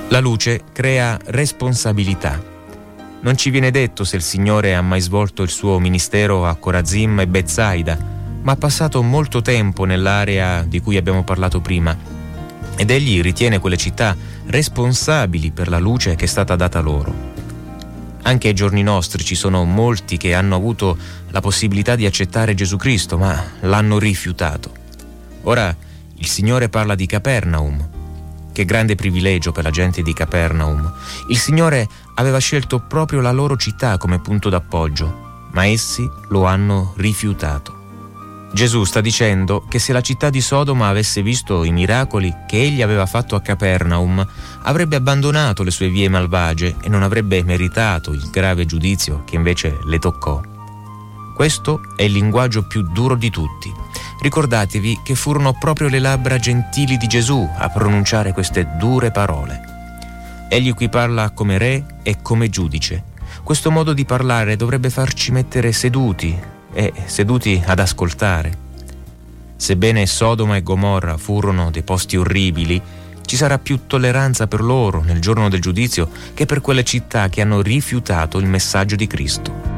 La luce crea responsabilità. Non ci viene detto se il Signore ha mai svolto il suo ministero a Corazim e Betsaida, ma ha passato molto tempo nell'area di cui abbiamo parlato prima, ed egli ritiene quelle città responsabili per la luce che è stata data loro. Anche ai giorni nostri ci sono molti che hanno avuto la possibilità di accettare Gesù Cristo, ma l'hanno rifiutato. Ora il Signore parla di Capernaum. Che grande privilegio per la gente di Capernaum. Il Signore aveva scelto proprio la loro città come punto d'appoggio, ma essi lo hanno rifiutato. Gesù sta dicendo che se la città di Sodoma avesse visto i miracoli che egli aveva fatto a Capernaum, avrebbe abbandonato le sue vie malvagie e non avrebbe meritato il grave giudizio che invece le toccò. Questo è il linguaggio più duro di tutti. Ricordatevi che furono proprio le labbra gentili di Gesù a pronunciare queste dure parole. Egli qui parla come re e come giudice. Questo modo di parlare dovrebbe farci mettere seduti ad ascoltare. Sebbene Sodoma e Gomorra furono dei posti orribili, ci sarà più tolleranza per loro nel giorno del giudizio che per quelle città che hanno rifiutato il messaggio di Cristo.